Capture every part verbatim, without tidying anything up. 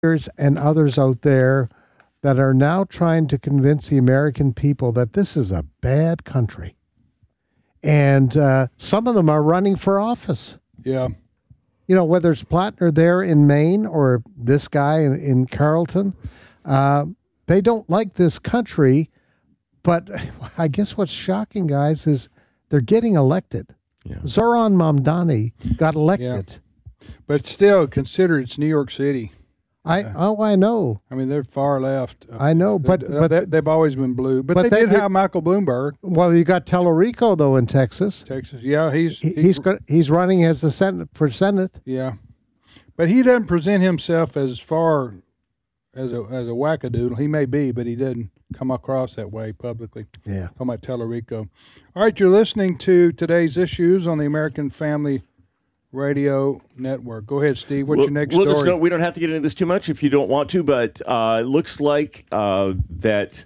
and others out there that are now trying to convince the American people that this is a bad country. And uh, some of them are running for office. Yeah. You know, whether it's Plattner there in Maine or this guy in, in Carrollton, uh, they don't like this country. But I guess what's shocking, guys, is they're getting elected. Yeah. Zoran Mamdani got elected. Yeah. But still, consider it's New York City. I oh I know. I mean, they're far left. I know, but They're, but they, they've always been blue. But, but they, they did did- have Michael Bloomberg, well, you got Tellerico though in Texas. Texas. Yeah, he's He, he's got, he's running as the Senate for Senate. yeah, but he doesn't present himself as far as a as a wackadoodle. He may be, but he doesn't come across that way publicly. Yeah. Talking about Tellerico. All right, you're listening to today's issues on the American Family Radio Network. Go ahead, Steve. What's Well, your next well, story? just know- we don't have to get into this too much if you don't want to, but uh, it looks like uh, that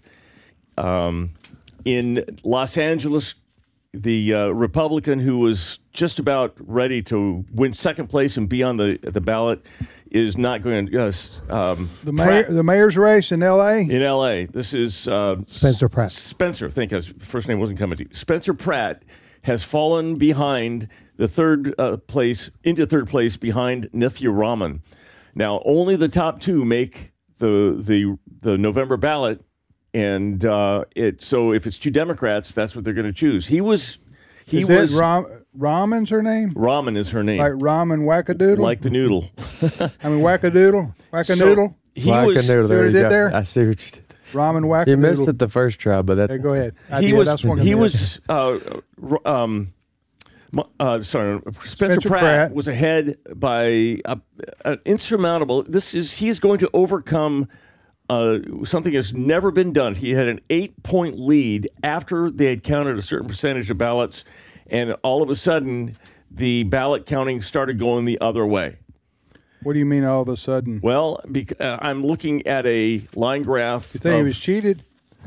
um, in Los Angeles, the uh, Republican who was just about ready to win second place and be on the the ballot is not going to. Uh, um, the mayor, the mayor's race in L A. in L A. This is uh, Spencer Pratt. Spencer, I think his first name wasn't coming to you. Spencer Pratt has fallen behind the third uh, place, into third place behind Nithya Raman. Now, only the top two make the the the November ballot, and uh, it so if it's two Democrats, that's what they're going to choose. He was he Is was it Ram, Raman's her name? Raman is her name, Like Ramen Wackadoodle? like the noodle. I mean, Wackadoodle? Wackadoodle? So he Wackadoodle, was there See what you I did go. there? I see what you did. Ramen Wackadoodle. You missed it the first try, but that Okay, go ahead. I he did. was That's one he I was missed. uh, r- um mu- uh, sorry Spencer, Spencer Pratt, Pratt. was ahead by a, an insurmountable. This is he is going to overcome uh, something that's never been done. He had an eight point lead after they had counted a certain percentage of ballots, and all of a sudden the ballot counting started going the other way. What do you mean all of a sudden? Well, bec- uh, I'm looking at a line graph. You think he of- was cheated?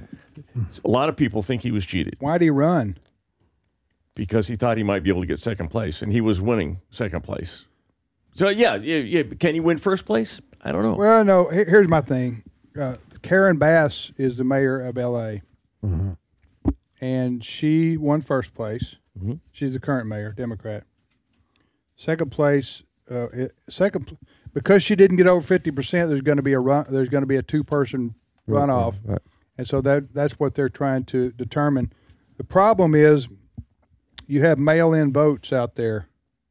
a lot of people think he was cheated Why'd he run? because he thought he might be able to get second place, and he was winning second place. So, yeah, yeah, yeah. Can he win first place? I don't know. Well, no, here- here's my thing. Uh, Karen Bass is the mayor of L A, Mm-hmm. and she won first place. Mhm. She's the current mayor, Democrat. Second place, uh, it, second pl- because she didn't get over fifty percent. There's going to be a run. There's going to be a two-person runoff, Right. and so that that's what they're trying to determine. The problem is, you have mail-in votes out there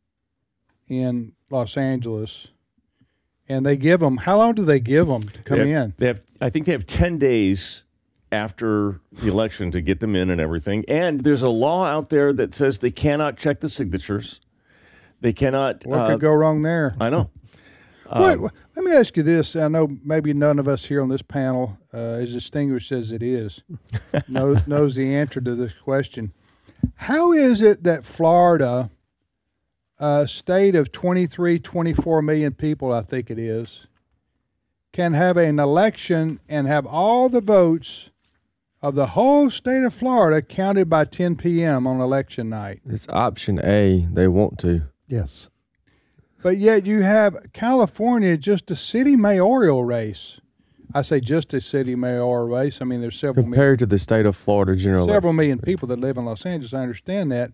in Los Angeles, and they give them. How long do they give them to come they have, in? They have, I think they have ten days after the election to get them in and everything. And there's a law out there that says they cannot check the signatures. They cannot. What uh, could go wrong there? I know. Wait, Um, wait, let me ask you this. I know maybe none of us here on this panel, uh, as distinguished as it is, knows, knows the answer to this question. How is it that Florida, a state of twenty-three, twenty-four million people, I think it is, can have an election and have all the votes of the whole state of Florida counted by ten p.m. on election night? It's option A. They want to. Yes. But yet you have California, just a city mayoral race. I say just a city mayoral race. I mean, there's several million, Compared to the state of Florida general several election. million people that live in Los Angeles. I understand that.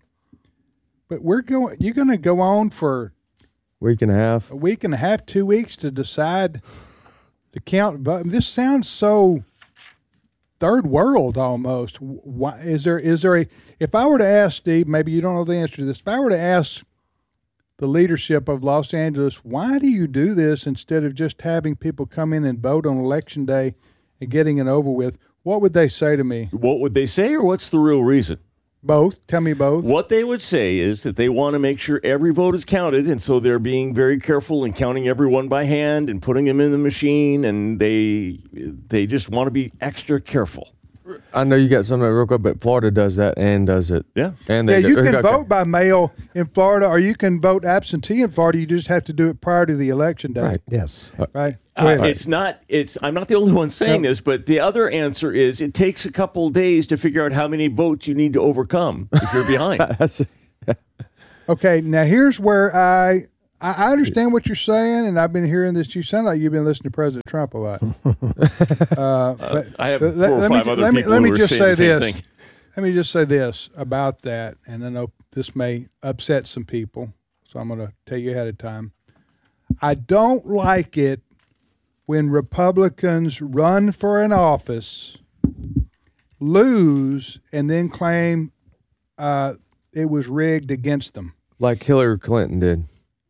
But we're going. You're going to go on for Week and a half. a week and a half, two weeks to decide to count. But this sounds so third world almost. Why is there? Is there a? If I were to ask Steve, maybe you don't know the answer to this. If I were to ask the leadership of Los Angeles, why do you do this instead of just having people come in and vote on election day and getting it over with? What would they say to me? what would they say, or what's the real reason? Both. Tell me both. What they would say is that they want to make sure every vote is counted, and so they're being very careful in counting everyone by hand and putting them in the machine, and they they just want to be extra careful. I know you got something real quick, but Florida does that and does it. Yeah. And Yeah, they you do- can okay. vote by mail in Florida, or you can vote absentee in Florida. You just have to do it prior to the election day. Right. Yes. Right. Uh, Go ahead. it's not. It's. I'm not the only one saying No. this, but the other answer is it takes a couple days to figure out how many votes you need to overcome if you're behind. Okay, now here's where I I, I understand what you're saying, and I've been hearing this. You sound like you've been listening to President Trump a lot. uh, but I have let, four or let five me, other let me, people let who me are just saying say the same this. thing. Let me just say this about that, and I know this may upset some people, so I'm going to tell you ahead of time. I don't like it when Republicans run for an office, lose, and then claim uh, it was rigged against them. Like Hillary Clinton did.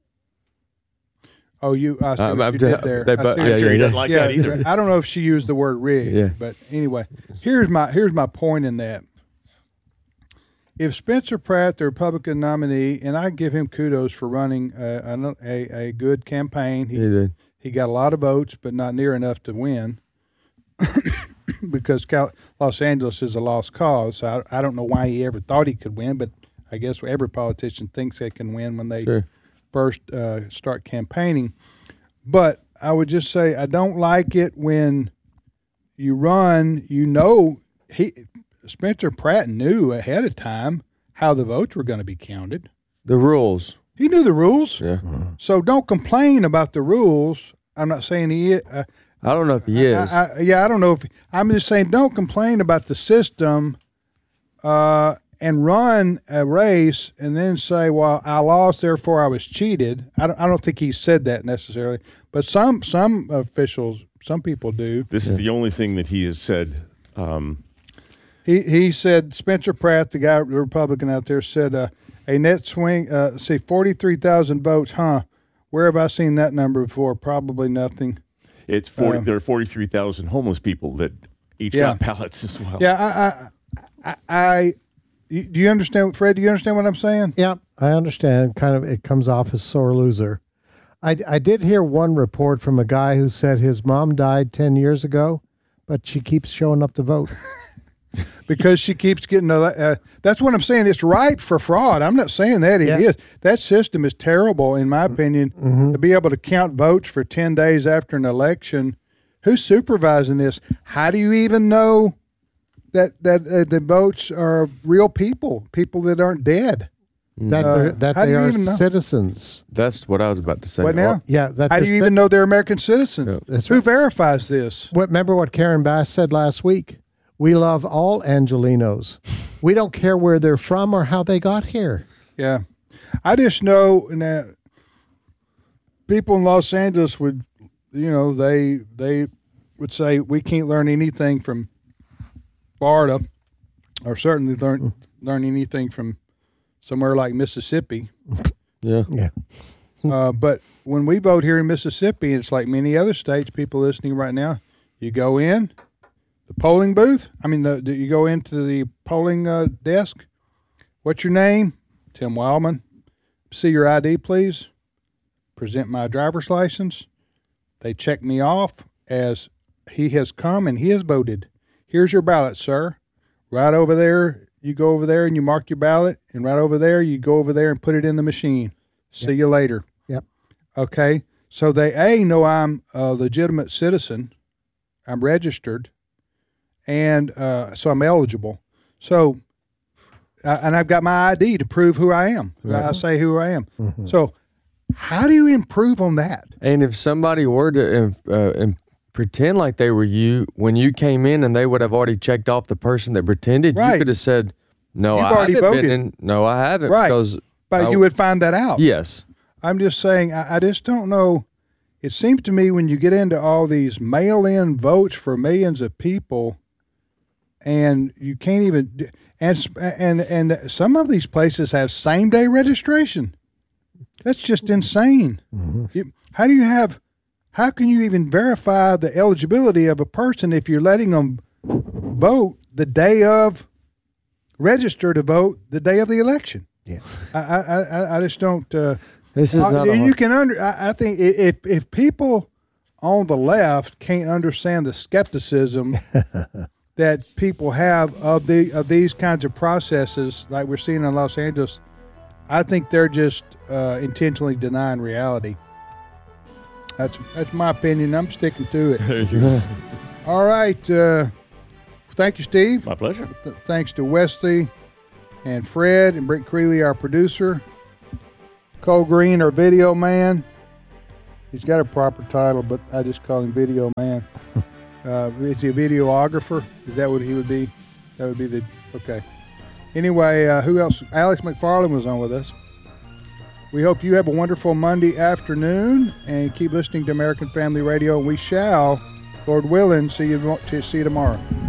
Oh, you, I see Uh, what I'm you d- did there. they I bu- see I'm what yeah, sure he yeah, doesn't yeah. like yeah, that either. I don't know if she used the word rigged, Yeah. but anyway, here's my here's my point in that. If Spencer Pratt, the Republican nominee, and I give him kudos for running a a, a good campaign, He he did. he got a lot of votes, but not near enough to win, because Cal- Los Angeles is a lost cause. So I, I don't know why he ever thought he could win, but I guess every politician thinks they can win when they Sure. first uh, start campaigning. But I would just say I don't like it when you run, you know, he Spencer Pratt knew ahead of time how the votes were going to be counted. The rules. He knew the rules. Yeah. So don't complain about the rules. I'm not saying he uh, I don't know if he is. I, I, yeah, I don't know if I'm just saying don't complain about the system uh, and run a race and then say, "Well, I lost, therefore I was cheated." I don't, I don't think he said that necessarily, but some some officials, some people do. This is the only thing that he has said. Um, He he said Spencer Pratt, the guy, the Republican out there, said uh, a net swing. Uh, see, forty-three thousand votes, huh? Where have I seen that number before? Probably nothing. it's forty. Um, there are forty-three thousand homeless people that each Yeah. got ballots as well. Yeah, I, I, I, I you- do you understand, Fred? Do you understand what I'm saying? Yeah, I understand. Kind of, it comes off as sore loser. I, I did hear one report from a guy who said his mom died ten years ago, but she keeps showing up to vote. Because she keeps getting. Uh, uh, that's what I'm saying. It's ripe for fraud. I'm not saying that it Yeah. is. That system is terrible, in my opinion. Mm-hmm. To be able to count votes for ten days after an election, who's supervising this? How do you even know that that uh, the votes are real people, people that aren't dead? That Uh, they're, that how do they you are even know? citizens. That's what I was about to say. What now? Yeah, that How do they're you cit- even know they're American citizens? Yeah. That's Who right. verifies this? What, remember what Karen Bass said last week? We love all Angelinos. We don't care where they're from or how they got here. Yeah, I just know that people in Los Angeles would, you know, they they would say we can't learn anything from Florida, or certainly learn learn anything from somewhere like Mississippi. Yeah. Yeah. Uh, but when we vote here in Mississippi, it's like many other states. People listening right now, you go in the polling booth. I mean, the, the, you go into the polling uh, desk. What's your name? Tim Wildman. See your I D, please. Present my driver's license. They check me off as he has come and he has voted. Here's your ballot, sir. Right over there, you go over there and you mark your ballot, and right over there, you go over there and put it in the machine. See you later. Yep. Okay. So they A, know I'm a legitimate citizen. I'm registered. And uh, so I'm eligible. So, uh, and I've got my I D to prove who I am. I say who I am. Mhm. So, how do you improve on that? And if somebody were to uh, uh, pretend like they were you when you came in, and they would have already checked off the person that pretended, Right. you could have said, "No, You've I already haven't voted." been in. No, I haven't." Right. Because But I- you would find that out. yes, I'm just saying, I, I just don't know. It seems to me when you get into all these mail in votes for millions of people, and you can't even, and, and, and some of these places have same day registration. That's just insane. Mm-hmm. You, how do you have, how can you even verify the eligibility of a person if you're letting them vote the day of, register to vote the day of the election? Yeah. I, I, I, I just don't. Uh, this is uh, not. you A, can under. I, I think i- if if people on the left can't understand the skepticism that people have of the of these kinds of processes, like we're seeing in Los Angeles, I think they're just uh, intentionally denying reality. That's that's my opinion. I'm sticking to it. There you go. All right. Uh, thank you, Steve. My pleasure. Th- Thanks to Wesley and Fred and Brent Creeley, our producer. Cole Green, our video man. He's got a proper title, but I just call him Video Man. uh, is he a videographer? Is that what he would be? That would be the, okay. Anyway, uh, who else? Alex McFarland was on with us. We hope you have a wonderful Monday afternoon and keep listening to American Family Radio. We shall, Lord willing, see you, see you tomorrow.